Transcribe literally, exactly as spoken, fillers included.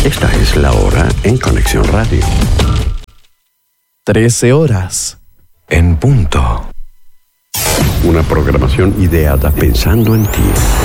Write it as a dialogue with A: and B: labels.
A: Esta es la hora en Conexión Radio.
B: trece horas.
C: En punto.
A: Una programación ideada pensando en ti.